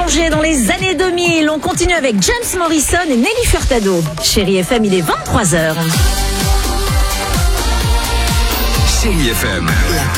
replonger dans les années 2000. On continue avec James Morrison et Nelly Furtado. Chérie FM, il est 23h. Chérie FM.